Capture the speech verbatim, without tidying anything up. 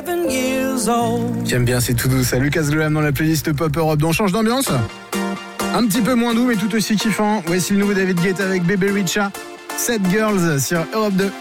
J'aime bien, c'est tout doux ça. Lucas Graham dans la playlist Pop Europe. On change d'ambiance. Un petit peu moins doux mais tout aussi kiffant. Voici le nouveau David Guetta avec Bébé Richa. sept Girls sur Europe deux.